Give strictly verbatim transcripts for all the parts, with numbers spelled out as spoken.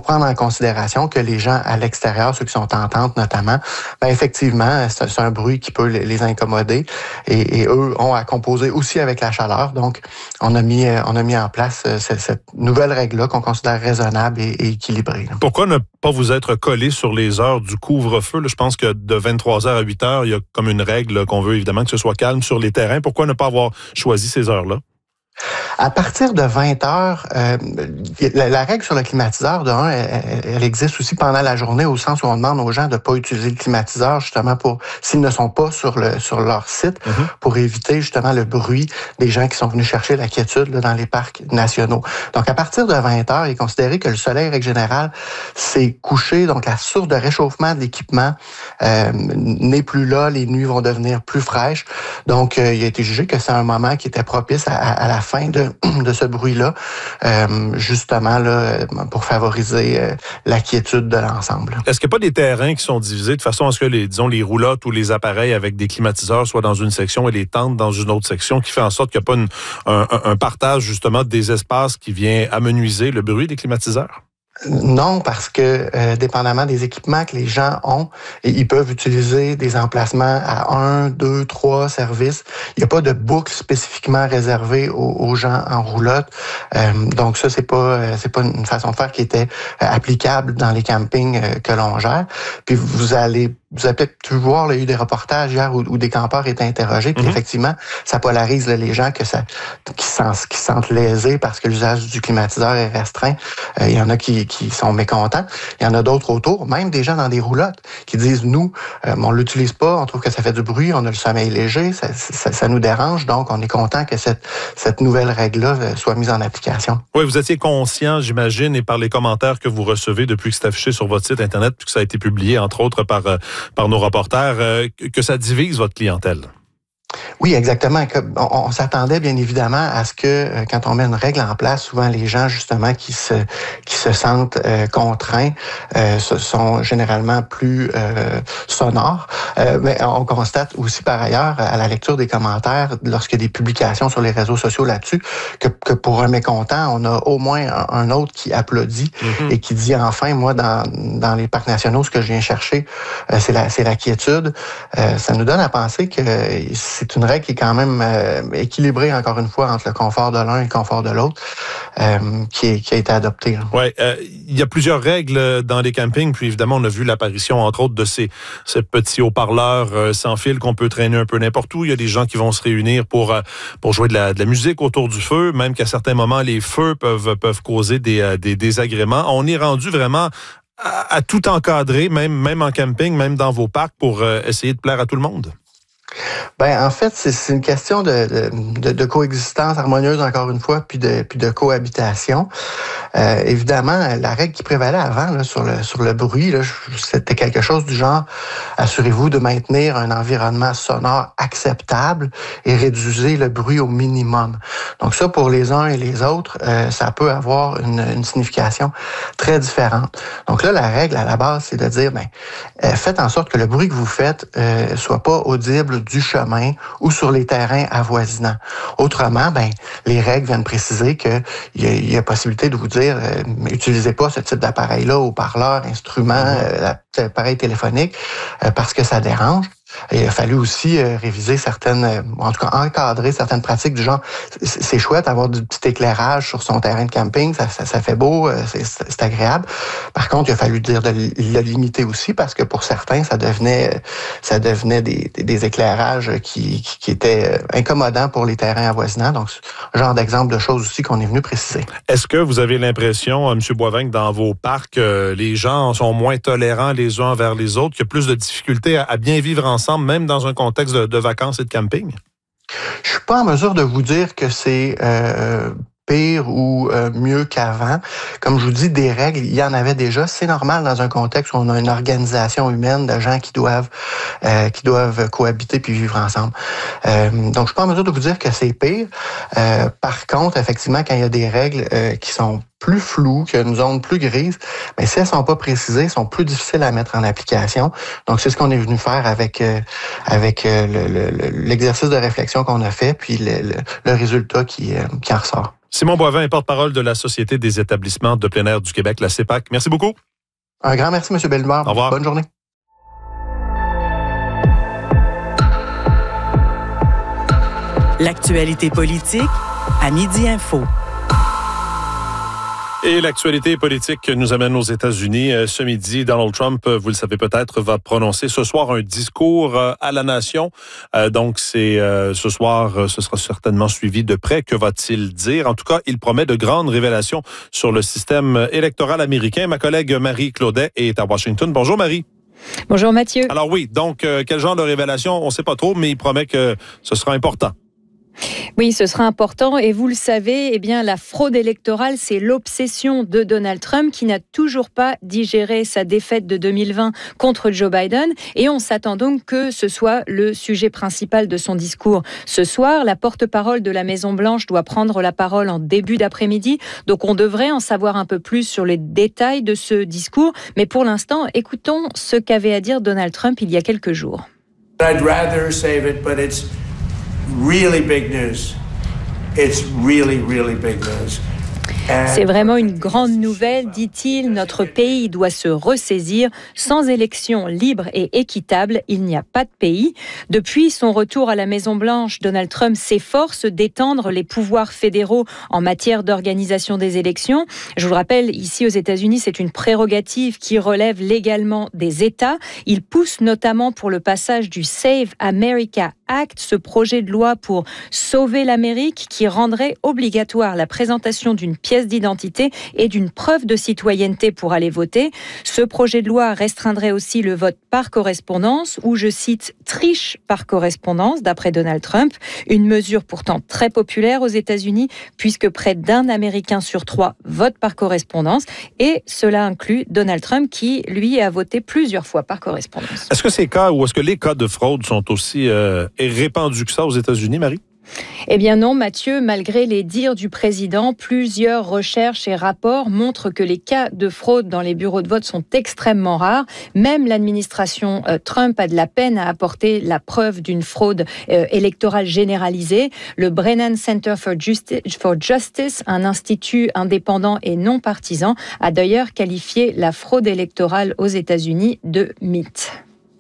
prendre en considération que les gens à l'extérieur, ceux qui sont en tente notamment, ben effectivement, c'est, c'est un bruit qui peut les, les incommoder et, et eux ont à composer aussi avec la chaleur. Donc, on a mis, on a mis en place cette, cette nouvelle règle-là qu'on considère raisonnable et, et équilibrée. Là. Pourquoi ne pas vous être collé sur les heures du couvre-feu? Là, je pense que de vingt-trois heures à huit heures, il y a comme une règle là, qu'on veut évidemment que ce soit calme sur les terrains. Pourquoi ne pas avoir choisi ces heures-là? À partir de vingt heures, euh, la, la règle sur le climatiseur, de un, elle, elle existe aussi pendant la journée, au sens où on demande aux gens de ne pas utiliser le climatiseur, justement, pour s'ils ne sont pas sur le sur leur site, mm-hmm. pour éviter justement le bruit des gens qui sont venus chercher la quiétude là, dans les parcs nationaux. Donc, à partir de vingt heures, il est considéré que le soleil, règle générale, s'est couché, donc la source de réchauffement de l'équipement euh, n'est plus là, les nuits vont devenir plus fraîches. Donc, euh, il a été jugé que c'est un moment qui était propice à, à la fin de, de ce bruit-là, euh, justement là, pour favoriser euh, la quiétude de l'ensemble. Est-ce qu'il n'y a pas des terrains qui sont divisés de façon à ce que les, disons, les roulottes ou les appareils avec des climatiseurs soient dans une section et les tentes dans une autre section, qui fait en sorte qu'il n'y a pas une, un, un partage justement des espaces qui vient amenuiser le bruit des climatiseurs? Non, parce que euh, dépendamment des équipements que les gens ont, ils peuvent utiliser des emplacements à un, deux, trois services. Il n'y a pas de boucle spécifiquement réservée aux, aux gens en roulotte. Euh, donc ça, c'est pas c'est pas une façon de faire qui était euh, applicable dans les campings euh, que l'on gère. Puis vous allez Vous avez peut-être pu voir, là, il y a eu des reportages hier où, où des campeurs étaient interrogés, puis mm-hmm. effectivement, ça polarise là, les gens que ça, qui, sentent, qui sentent lésés parce que l'usage du climatiseur est restreint. Euh, il y en a qui, qui sont mécontents. Il y en a d'autres autour, même des gens dans des roulottes, qui disent, nous, euh, on l'utilise pas, on trouve que ça fait du bruit, on a le sommeil léger, ça, ça, ça nous dérange, donc on est content que cette, cette nouvelle règle-là soit mise en application. Oui, vous étiez conscient, j'imagine, et par les commentaires que vous recevez depuis que c'est affiché sur votre site Internet, puis que ça a été publié, entre autres, par... Euh, par nos reporters, euh, que ça divise votre clientèle. Oui, exactement. On, on s'attendait bien évidemment à ce que quand on met une règle en place, souvent les gens justement qui se qui se sentent euh, contraints euh, sont généralement plus euh, sonores. Euh, mais on constate aussi par ailleurs à la lecture des commentaires, lorsqu'il y a des publications sur les réseaux sociaux là-dessus, que, que pour un mécontent, on a au moins un, un autre qui applaudit mm-hmm. et qui dit enfin, moi dans dans les parcs nationaux, ce que je viens chercher, euh, c'est la c'est la quiétude. Euh, ça nous donne à penser que c'est une règle qui est quand même euh, équilibrée, encore une fois, entre le confort de l'un et le confort de l'autre, euh, qui, est, qui a été adoptée. Oui, euh, il y a plusieurs règles dans les campings, puis évidemment, on a vu l'apparition, entre autres, de ces, ces petits haut-parleurs euh, sans fil qu'on peut traîner un peu n'importe où. Il y a des gens qui vont se réunir pour, euh, pour jouer de la, de la musique autour du feu, même qu'à certains moments, les feux peuvent, peuvent causer des, euh, des désagréments. On est rendu vraiment à, à tout encadrer, même, même en camping, même dans vos parcs, pour euh, essayer de plaire à tout le monde. Ben en fait, c'est, c'est une question de, de, de coexistence harmonieuse, encore une fois, puis de, puis de cohabitation. Euh, évidemment, la règle qui prévalait avant là, sur le sur le bruit, là, c'était quelque chose du genre, assurez-vous de maintenir un environnement sonore acceptable et réduisez le bruit au minimum. Donc ça, pour les uns et les autres, euh, ça peut avoir une, une signification très différente. Donc là, la règle à la base, c'est de dire, ben, euh, faites en sorte que le bruit que vous faites euh, soit pas audible du chemin ou sur les terrains avoisinants. Autrement, ben les règles viennent préciser qu'il y a, il y a possibilité de vous dire euh, utilisez pas ce type d'appareil-là, haut-parleur, instrument, euh, appareil téléphonique, euh, parce que ça dérange. Il a fallu aussi euh, réviser certaines, euh, en tout cas encadrer certaines pratiques du genre, c'est, c'est chouette d'avoir du petit éclairage sur son terrain de camping, ça, ça, ça fait beau, euh, c'est, c'est agréable. Par contre, il a fallu dire de le limiter aussi parce que pour certains, ça devenait, ça devenait des, des, des éclairages qui, qui, qui étaient incommodants pour les terrains avoisinants. Donc, ce genre d'exemple de choses aussi qu'on est venu préciser. Est-ce que vous avez l'impression, M. Boivin, que dans vos parcs, euh, les gens sont moins tolérants les uns envers les autres, qu'il y a plus de difficultés à, à bien vivre ensemble? Ensemble, même dans un contexte de, de vacances et de camping? Je suis pas en mesure de vous dire que c'est euh, pire ou euh, mieux qu'avant. Comme je vous dis, des règles, il y en avait déjà. C'est normal dans un contexte où on a une organisation humaine de gens qui doivent euh, qui doivent cohabiter puis vivre ensemble. Euh, donc, je suis pas en mesure de vous dire que c'est pire. Euh, par contre, effectivement, quand il y a des règles euh, qui sont plus floues, qu'il y a une zone plus grise, mais si elles sont pas précisées, elles sont plus difficiles à mettre en application. Donc, c'est ce qu'on est venu faire avec euh, avec euh, le, le, l'exercice de réflexion qu'on a fait, puis le, le, le résultat qui, euh, qui en ressort. Simon Boivin est porte-parole de la Société des établissements de plein air du Québec, la C E P A C. Merci beaucoup. Un grand merci, M. Bellemare. Au revoir. Bonne journée. L'actualité politique à Midi Info. Et l'actualité politique nous amène aux États-Unis. Ce midi, Donald Trump, vous le savez peut-être, va prononcer ce soir un discours à la nation. Donc, c'est ce soir, ce sera certainement suivi de près. Que va-t-il dire? En tout cas, il promet de grandes révélations sur le système électoral américain. Ma collègue Marie Claudet est à Washington. Bonjour Marie. Bonjour Mathieu. Alors oui, donc quel genre de révélation? On ne sait pas trop, mais il promet que ce sera important. Oui, ce sera important et vous le savez, eh bien, la fraude électorale, c'est l'obsession de Donald Trump qui n'a toujours pas digéré sa défaite de deux mille vingt contre Joe Biden et on s'attend donc que ce soit le sujet principal de son discours. Ce soir, la porte-parole de la Maison-Blanche doit prendre la parole en début d'après-midi, donc on devrait en savoir un peu plus sur les détails de ce discours, mais pour l'instant, écoutons ce qu'avait à dire Donald Trump il y a quelques jours. I'd rather save it, but it's really big news. It's really, really big news. C'est vraiment une grande nouvelle, dit-il. Notre pays doit se ressaisir. Sans élections libres et équitables, il n'y a pas de pays. Depuis son retour à la Maison-Blanche, Donald Trump s'efforce d'étendre les pouvoirs fédéraux en matière d'organisation des élections. Je vous le rappelle, ici aux États-Unis, c'est une prérogative qui relève légalement des États. Il pousse notamment pour le passage du Save America Act, ce projet de loi pour sauver l'Amérique qui rendrait obligatoire la présentation d'une pièce d'identité et d'une preuve de citoyenneté pour aller voter. Ce projet de loi restreindrait aussi le vote par correspondance ou, je cite, triche par correspondance, d'après Donald Trump. Une mesure pourtant très populaire aux États-Unis puisque près d'un Américain sur trois vote par correspondance et cela inclut Donald Trump qui, lui, a voté plusieurs fois par correspondance. Est-ce que ces cas ou est-ce que les cas de fraude sont aussi euh, répandus que ça aux États-Unis, Marie? Eh bien non, Mathieu, malgré les dires du président, plusieurs recherches et rapports montrent que les cas de fraude dans les bureaux de vote sont extrêmement rares. Même l'administration euh, Trump a de la peine à apporter la preuve d'une fraude euh, électorale généralisée. Le Brennan Center for Justice, for Justice, un institut indépendant et non partisan, a d'ailleurs qualifié la fraude électorale aux États-Unis de mythe.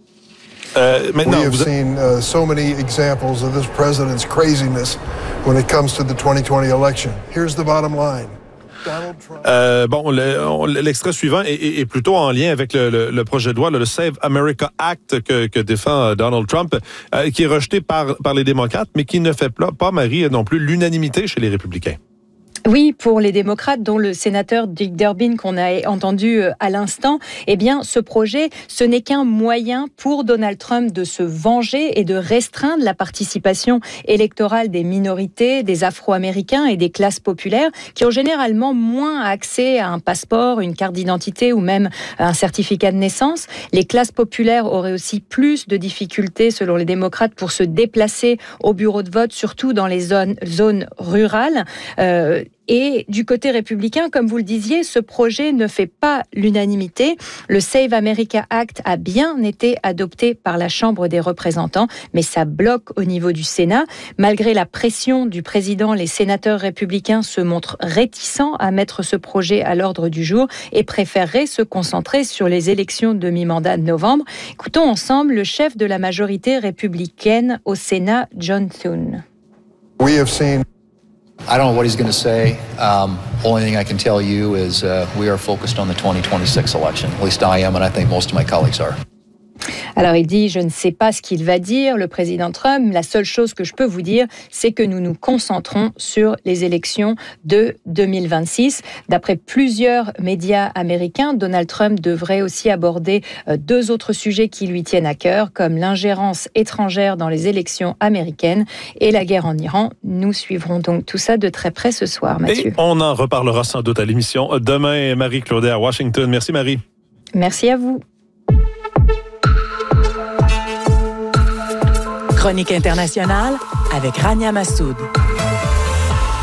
Euh, maintenant, We have vous... seen uh, so many examples of this president's craziness when it comes to the twenty twenty election. Here's the bottom line. Donald Trump... Euh, bon, le, l'extrait suivant est, est, est plutôt en lien avec le, le, le projet de loi, le Save America Act que, que défend Donald Trump, euh, qui est rejeté par, par les démocrates, mais qui ne fait pas, pas, Marie, non plus l'unanimité chez les républicains. Oui, pour les démocrates, dont le sénateur Dick Durbin qu'on a entendu à l'instant, eh bien, ce projet, ce n'est qu'un moyen pour Donald Trump de se venger et de restreindre la participation électorale des minorités, des Afro-Américains et des classes populaires qui ont généralement moins accès à un passeport, une carte d'identité ou même un certificat de naissance. Les classes populaires auraient aussi plus de difficultés, selon les démocrates, pour se déplacer au bureau de vote, surtout dans les zones, zones rurales. Euh, Et du côté républicain, comme vous le disiez, ce projet ne fait pas l'unanimité. Le Save America Act a bien été adopté par la Chambre des représentants, mais ça bloque au niveau du Sénat. Malgré la pression du président, les sénateurs républicains se montrent réticents à mettre ce projet à l'ordre du jour et préféreraient se concentrer sur les élections de mi-mandat de novembre. Écoutons ensemble le chef de la majorité républicaine au Sénat, John Thune. We have seen... I don't know what he's going to say. Um, only thing I can tell you is uh, we are focused on the twenty twenty-six election. At least I am, and I think most of my colleagues are. Alors il dit, je ne sais pas ce qu'il va dire, le président Trump. La seule chose que je peux vous dire, c'est que nous nous concentrons sur les élections de deux mille vingt-six. D'après plusieurs médias américains, Donald Trump devrait aussi aborder deux autres sujets qui lui tiennent à cœur, comme l'ingérence étrangère dans les élections américaines et la guerre en Iran. Nous suivrons donc tout ça de très près ce soir, Mathieu. Et on en reparlera sans doute à l'émission demain. Marie Claudet à Washington. Merci Marie. Merci à vous. Chronique internationale avec Rania Massoud.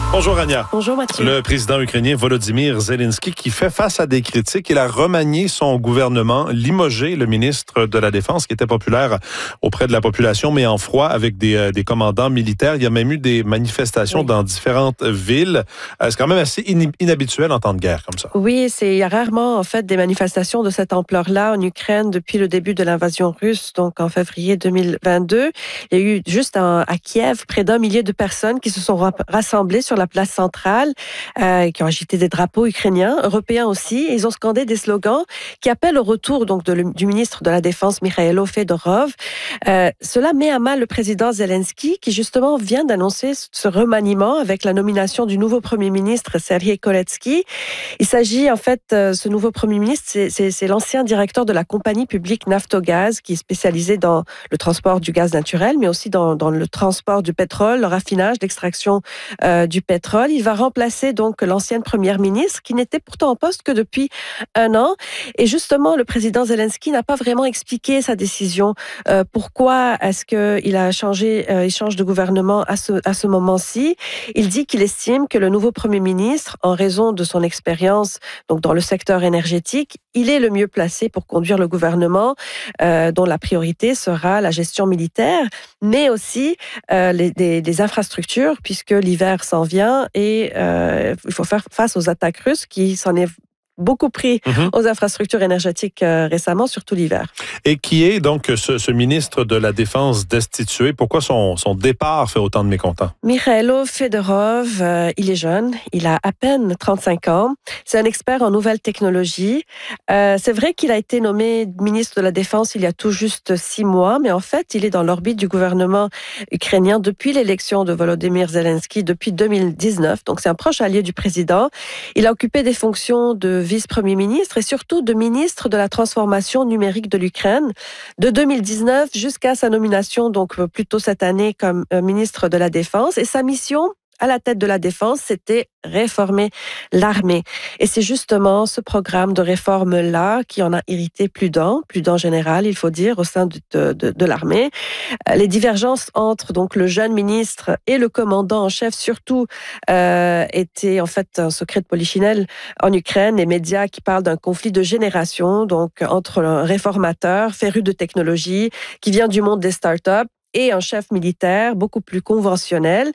Bonjour Ania. Bonjour Mathieu. Le président ukrainien Volodymyr Zelensky qui fait face à des critiques. Il a remanié son gouvernement, limogé le ministre de la Défense qui était populaire auprès de la population, mais en froid avec des, euh, des commandants militaires. Il y a même eu des manifestations oui. dans différentes villes. Euh, c'est quand même assez in- inhabituel en temps de guerre comme ça. Oui, c'est, il y a rarement en fait des manifestations de cette ampleur-là en Ukraine depuis le début de l'invasion russe, donc en février deux mille vingt-deux. Il y a eu juste en, à Kiev près d'un millier de personnes qui se sont rassemblées sur la place centrale, euh, qui ont agité des drapeaux ukrainiens, européens aussi. Ils ont scandé des slogans qui appellent au retour donc de, du ministre de la Défense, Mikhailo Fedorov. Euh, cela met à mal le président Zelensky, qui justement vient d'annoncer ce remaniement avec la nomination du nouveau Premier ministre, Serhiy Koletsky. Il s'agit en fait, euh, ce nouveau Premier ministre, c'est, c'est, c'est l'ancien directeur de la compagnie publique Naftogaz, qui est spécialisé dans le transport du gaz naturel, mais aussi dans, dans le transport du pétrole, le raffinage, l'extraction euh, du pétrole. Il va remplacer donc l'ancienne première ministre qui n'était pourtant en poste que depuis un an. Et justement, le président Zelensky n'a pas vraiment expliqué sa décision. Euh, pourquoi est-ce qu'il a changé, euh, il change de gouvernement à ce, à ce moment-ci? Il dit qu'il estime que le nouveau premier ministre, en raison de son expérience donc dans le secteur énergétique, il est le mieux placé pour conduire le gouvernement, euh, dont la priorité sera la gestion militaire, mais aussi euh, les, des, des infrastructures, puisque l'hiver s'en vient et euh, il faut faire face aux attaques russes qui s'en est beaucoup pris mm-hmm. aux infrastructures énergétiques euh, récemment, surtout l'hiver. Et qui est donc ce, ce ministre de la Défense destitué? Pourquoi son, son départ fait autant de mécontents? Mikhailo Fedorov, euh, il est jeune, il a à peine trente-cinq ans. C'est un expert en nouvelles technologies. Euh, c'est vrai qu'il a été nommé ministre de la Défense il y a tout juste six mois, mais en fait, il est dans l'orbite du gouvernement ukrainien depuis l'élection de Volodymyr Zelensky, depuis deux mille dix-neuf. Donc, c'est un proche allié du président. Il a occupé des fonctions de vice-premier ministre et surtout de ministre de la transformation numérique de l'Ukraine de deux mille dix-neuf jusqu'à sa nomination, donc plutôt cette année, comme ministre de la Défense. Et sa mission à la tête de la Défense, c'était réformer l'armée. Et c'est justement ce programme de réforme-là qui en a irrité plus d'un, plus d'un général, il faut dire, au sein de, de, de l'armée. Les divergences entre donc le jeune ministre et le commandant en chef, surtout, euh, étaient en fait un secret de polichinelle en Ukraine. Les médias qui parlent d'un conflit de génération, donc entre un réformateur féru de technologie qui vient du monde des startups et un chef militaire beaucoup plus conventionnel.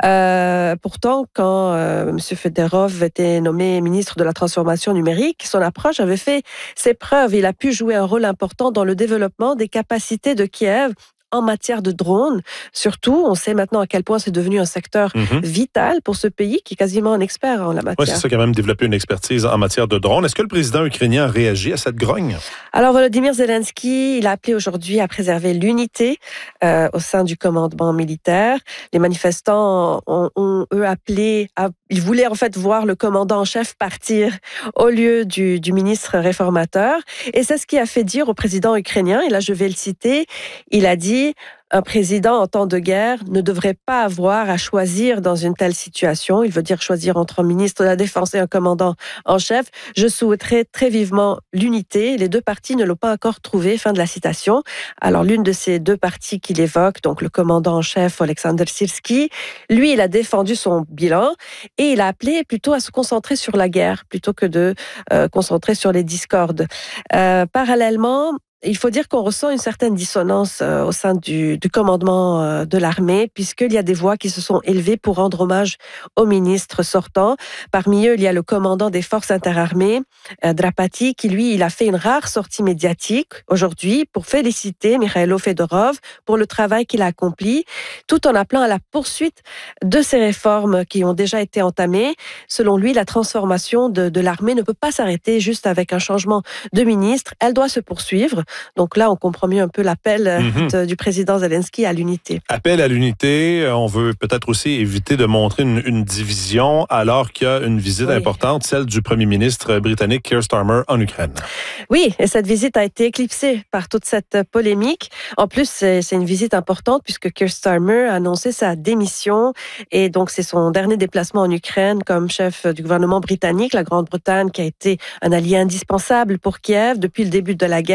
Euh, pourtant, quand euh, M. Fedorov était nommé ministre de la Transformation numérique, son approche avait fait ses preuves. Il a pu jouer un rôle important dans le développement des capacités de Kiev en matière de drones. Surtout, on sait maintenant à quel point c'est devenu un secteur mm-hmm. vital pour ce pays qui est quasiment un expert en la matière. Oui, c'est ça qui a même développé une expertise en matière de drones. Est-ce que le président ukrainien a réagi à cette grogne? Alors, Volodymyr Zelensky, il a appelé aujourd'hui à préserver l'unité euh, au sein du commandement militaire. Les manifestants ont, ont eux, appelé, à, ils voulaient en fait voir le commandant en chef partir au lieu du, du ministre réformateur. Et c'est ce qui a fait dire au président ukrainien, et là je vais le citer, il a dit: un président en temps de guerre ne devrait pas avoir à choisir dans une telle situation. Il veut dire choisir entre un ministre de la Défense et un commandant en chef. Je souhaiterais très vivement l'unité. Les deux parties ne l'ont pas encore trouvée. Fin de la citation. Alors, l'une de ces deux parties qu'il évoque, donc le commandant en chef, Alexander Syrski, lui, il a défendu son bilan et il a appelé plutôt à se concentrer sur la guerre plutôt que de euh, concentrer sur les discordes. Euh, parallèlement, il faut dire qu'on ressent une certaine dissonance euh, au sein du, du commandement euh, de l'armée, puisqu'il y a des voix qui se sont élevées pour rendre hommage au ministre sortant. Parmi eux, il y a le commandant des forces interarmées, euh, Drapati, qui lui, il a fait une rare sortie médiatique aujourd'hui pour féliciter Mikhailo Fedorov pour le travail qu'il a accompli, tout en appelant à la poursuite de ces réformes qui ont déjà été entamées. Selon lui, la transformation de, de l'armée ne peut pas s'arrêter juste avec un changement de ministre. Elle doit se poursuivre. Donc là, on comprend mieux un peu l'appel mm-hmm. de, du président Zelensky à l'unité. Appel à l'unité. On veut peut-être aussi éviter de montrer une, une division alors qu'il y a une visite oui. importante, celle du premier ministre britannique Keir Starmer en Ukraine. Oui, et cette visite a été éclipsée par toute cette polémique. En plus, c'est, c'est une visite importante puisque Keir Starmer a annoncé sa démission et donc c'est son dernier déplacement en Ukraine comme chef du gouvernement britannique, la Grande-Bretagne qui a été un allié indispensable pour Kiev depuis le début de la guerre.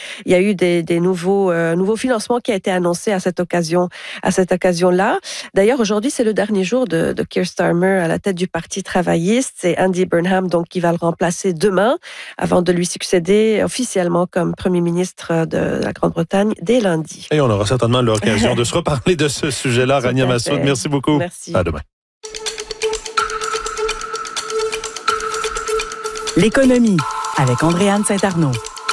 il y a eu des, des nouveaux, euh, nouveaux financements qui a été annoncé à cette occasion, à cette occasion-là. D'ailleurs, aujourd'hui, c'est le dernier jour de, de Keir Starmer à la tête du Parti travailliste. C'est Andy Burnham, donc, qui va le remplacer demain, avant de lui succéder officiellement comme Premier ministre de la Grande-Bretagne dès lundi. Et on aura certainement l'occasion de se reparler de ce sujet-là. Rania Massoud, merci beaucoup. Merci. À demain. L'économie avec Andréane Saint-Arnaud.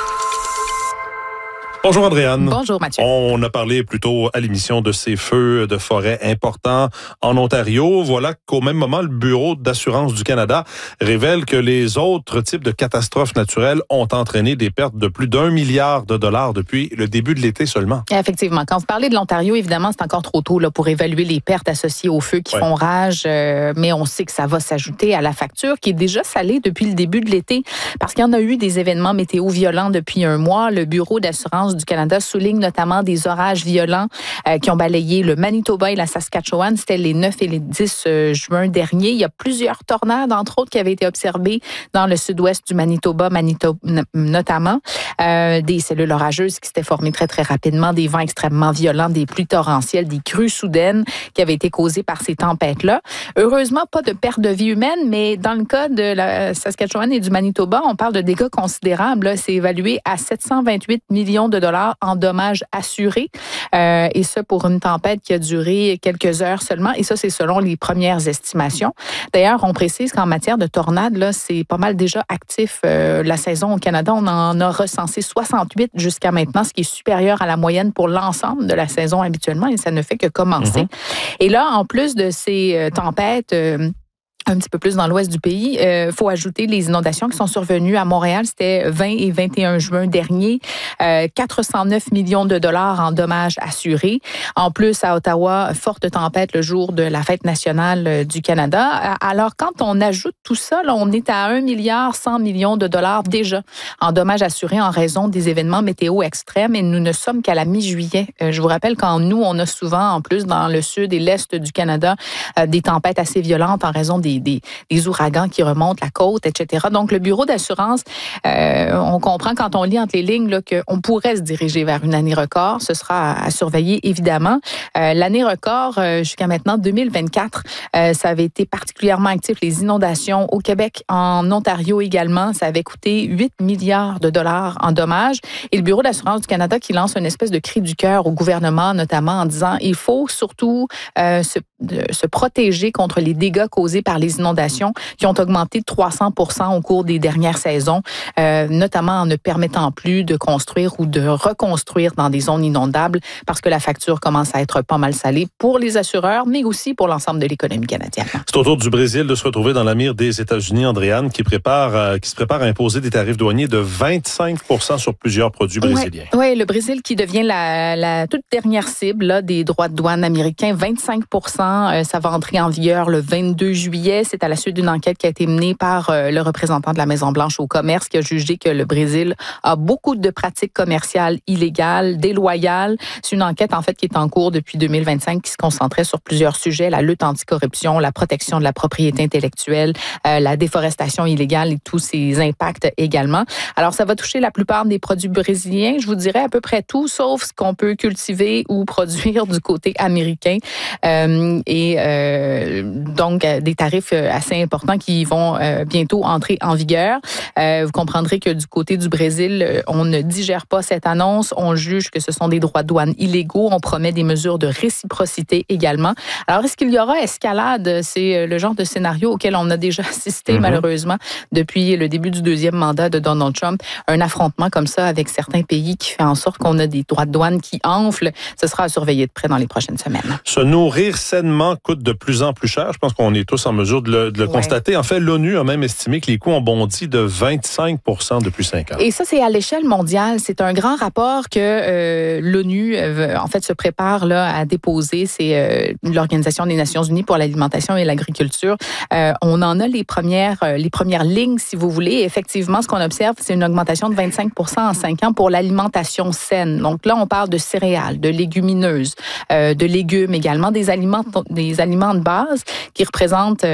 Bonjour Andréane. Bonjour Mathieu. On a parlé plus tôt à l'émission de ces feux de forêt importants en Ontario. Voilà qu'au même moment, le Bureau d'assurance du Canada révèle que les autres types de catastrophes naturelles ont entraîné des pertes de plus d'un milliard de dollars depuis le début de l'été seulement. Effectivement. Quand vous parlez de l'Ontario, évidemment, c'est encore trop tôt là, pour évaluer les pertes associées aux feux qui ouais. font rage, euh, mais on sait que ça va s'ajouter à la facture qui est déjà salée depuis le début de l'été parce qu'il y en a eu des événements météo violents depuis un mois. Le Bureau d'assurance du Canada souligne notamment des orages violents euh, qui ont balayé le Manitoba et la Saskatchewan. C'était les neuf et les dix euh, juin dernier. Il y a plusieurs tornades, entre autres, qui avaient été observées dans le sud-ouest du Manitoba, Manitoba notamment. Euh, des cellules orageuses qui s'étaient formées très, très rapidement, des vents extrêmement violents, des pluies torrentielles, des crues soudaines qui avaient été causées par ces tempêtes-là. Heureusement, pas de perte de vie humaine, mais dans le cas de la Saskatchewan et du Manitoba, on parle de dégâts considérables. Là. C'est évalué à sept cent vingt-huit millions de dollars en dommages assurés. Euh, et ça pour une tempête qui a duré quelques heures seulement. Et ça, c'est selon les premières estimations. D'ailleurs, on précise qu'en matière de tornades, là, c'est pas mal déjà actif. Euh, la saison au Canada, on en a recensé soixante-huit jusqu'à maintenant, ce qui est supérieur à la moyenne pour l'ensemble de la saison habituellement. Et ça ne fait que commencer. Mm-hmm. Et là, en plus de ces euh, tempêtes... Euh, un petit peu plus dans l'ouest du pays. Il euh, faut ajouter les inondations qui sont survenues à Montréal. C'était vingt et vingt et un juin dernier. Euh, quatre cent neuf millions de dollars en dommages assurés. En plus, à Ottawa, forte tempête le jour de la fête nationale du Canada. Alors, quand on ajoute tout ça, là, on est à un milliard cent millions de dollars déjà en dommages assurés en raison des événements météo extrêmes. Et nous ne sommes qu'à la mi-juillet. Euh, je vous rappelle qu'en nous, on a souvent, en plus, dans le sud et l'est du Canada, euh, des tempêtes assez violentes en raison des Des, des ouragans qui remontent la côte, et cetera. Donc, le bureau d'assurance, euh, on comprend quand on lit entre les lignes là, qu'on pourrait se diriger vers une année record. Ce sera à, à surveiller, évidemment. Euh, l'année record, euh, jusqu'à maintenant, deux mille vingt-quatre, euh, ça avait été particulièrement actif. Les inondations au Québec, en Ontario également, ça avait coûté huit milliards de dollars en dommages. Et le bureau d'assurance du Canada qui lance une espèce de cri du cœur au gouvernement, notamment en disant il faut surtout euh, se, de, se protéger contre les dégâts causés par les inondations qui ont augmenté de trois cents pour cent au cours des dernières saisons, euh, notamment en ne permettant plus de construire ou de reconstruire dans des zones inondables parce que la facture commence à être pas mal salée pour les assureurs, mais aussi pour l'ensemble de l'économie canadienne. C'est au tour du Brésil de se retrouver dans la mire des États-Unis, Andréane, qui, prépare, euh, qui se prépare à imposer des tarifs douaniers de vingt-cinq pour cent sur plusieurs produits brésiliens. Oui, ouais, le Brésil qui devient la, la toute dernière cible là, des droits de douane américains, vingt-cinq pour cent, euh, ça va entrer en vigueur le vingt-deux juillet. C'est à la suite d'une enquête qui a été menée par euh, le représentant de la Maison-Blanche au commerce qui a jugé que le Brésil a beaucoup de pratiques commerciales illégales, déloyales. C'est une enquête, en fait, qui est en cours depuis deux mille vingt-cinq qui se concentrait sur plusieurs sujets, la lutte anticorruption, la protection de la propriété intellectuelle, euh, la déforestation illégale et tous ses impacts également. Alors, ça va toucher la plupart des produits brésiliens. Je vous dirais à peu près tout, sauf ce qu'on peut cultiver ou produire du côté américain. Euh, et euh, donc, des tarifs assez importants qui vont euh, bientôt entrer en vigueur. Euh, vous comprendrez que du côté du Brésil, on ne digère pas cette annonce. On juge que ce sont des droits de douane illégaux. On promet des mesures de réciprocité également. Alors, est-ce qu'il y aura escalade? C'est le genre de scénario auquel on a déjà assisté, mm-hmm. malheureusement, depuis le début du deuxième mandat de Donald Trump. Un affrontement comme ça avec certains pays qui fait en sorte qu'on a des droits de douane qui enflent. Ce sera à surveiller de près dans les prochaines semaines. Se nourrir sainement coûte de plus en plus cher. Je pense qu'on est tous en mesure de le, de le ouais. constater. En fait, l'ONU a même estimé que les coûts ont bondi de vingt-cinq pour cent depuis cinq ans. Et ça, c'est à l'échelle mondiale. C'est un grand rapport que euh, l'ONU, euh, en fait, se prépare là, à déposer. C'est euh, l'Organisation des Nations Unies pour l'alimentation et l'agriculture. Euh, on en a les premières, euh, les premières lignes, si vous voulez. Et effectivement, ce qu'on observe, c'est une augmentation de vingt-cinq pour cent en cinq ans pour l'alimentation saine. Donc là, on parle de céréales, de légumineuses, euh, de légumes également, des aliments, des aliments de base qui représentent euh,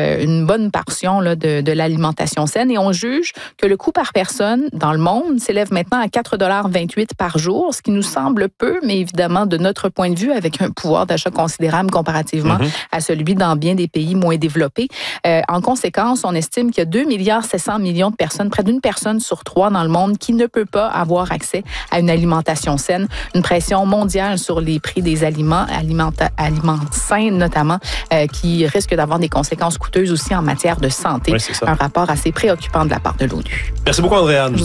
euh, une bonne portion là, de, de l'alimentation saine. Et on juge que le coût par personne dans le monde s'élève maintenant à quatre dollars vingt-huit par jour, ce qui nous semble peu, mais évidemment, de notre point de vue, avec un pouvoir d'achat considérable comparativement mm-hmm. à celui dans bien des pays moins développés. Euh, en conséquence, on estime qu'il y a deux milliards sept cents millions de personnes, près d'une personne sur trois dans le monde, qui ne peut pas avoir accès à une alimentation saine. Une pression mondiale sur les prix des aliments, alimenta- aliments sains notamment, euh, qui risque d'avoir des conséquences coûteuses aussi en matière de santé. Oui, c'est ça. Un rapport assez préoccupant de la part de l'ONU. Merci beaucoup, Andréane.